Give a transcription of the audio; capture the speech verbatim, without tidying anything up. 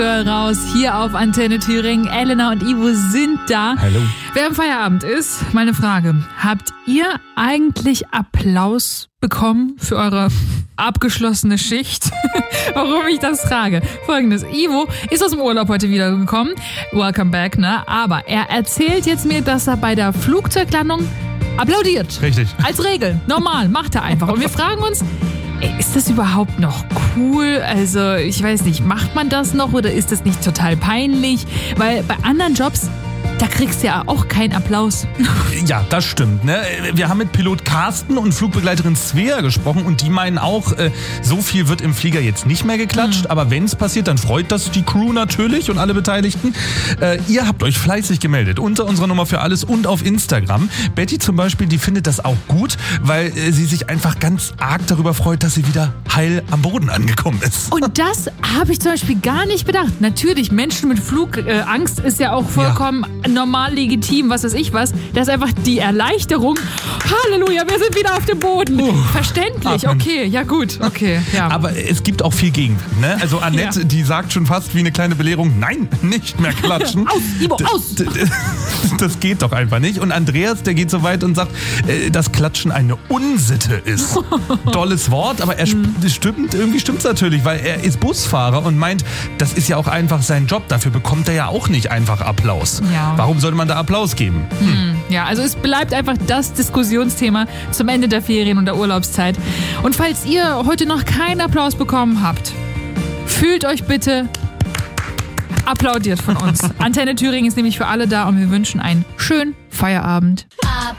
raus hier auf Antenne Thüringen. Elena und Ivo sind da. Hallo. Wer am Feierabend ist, meine Frage. Habt ihr eigentlich Applaus bekommen für eure abgeschlossene Schicht? Warum ich das frage? Folgendes. Ivo ist aus dem Urlaub heute wiedergekommen. Welcome back, ne? Aber er erzählt jetzt mir, dass er bei der Flugzeuglandung applaudiert. Richtig. Als Regel. Normal. Macht er einfach. Und wir fragen uns, ey, ist das überhaupt noch cool? Also, ich weiß nicht, macht man das noch oder ist das nicht total peinlich? Weil bei anderen Jobs, da kriegst du ja auch keinen Applaus. Ja, das stimmt. Ne? Wir haben mit Pilot Carsten und Flugbegleiterin Svea gesprochen und die meinen auch, äh, so viel wird im Flieger jetzt nicht mehr geklatscht, mhm. aber wenn es passiert, dann freut das die Crew natürlich und alle Beteiligten. Äh, ihr habt euch fleißig gemeldet unter unserer Nummer für alles und auf Instagram. Betty zum Beispiel, die findet das auch gut, weil äh, sie sich einfach ganz arg darüber freut, dass sie wieder heil am Boden angekommen ist. Und das habe ich zum Beispiel gar nicht bedacht. Natürlich, Menschen mit Flugangst äh, ist ja auch vollkommen ja. normal, legitim, was weiß ich was. Das ist einfach die Erleichterung. Halleluja, wir sind wieder auf dem Boden. Uh, Verständlich, atmen. Okay, ja gut, okay. Ja. Aber es gibt auch viel Gegenwind, ne? Also Annette, ja. die sagt schon fast wie eine kleine Belehrung, nein, nicht mehr klatschen. Aus, Ivo, aus! Das geht doch einfach nicht. Und Andreas, der geht so weit und sagt, dass Klatschen eine Unsitte ist. Dolles Wort, aber er mhm. stimmt, irgendwie stimmt's natürlich, weil er ist Busfahrer und meint, das ist ja auch einfach sein Job. Dafür bekommt er ja auch nicht einfach Applaus. Ja. Warum sollte man da Applaus geben? Hm. Ja, also es bleibt einfach das Diskussionsthema zum Ende der Ferien und der Urlaubszeit. Und falls ihr heute noch keinen Applaus bekommen habt, fühlt euch bitte applaudiert von uns. Antenne Thüringen ist nämlich für alle da und wir wünschen einen schönen Feierabend.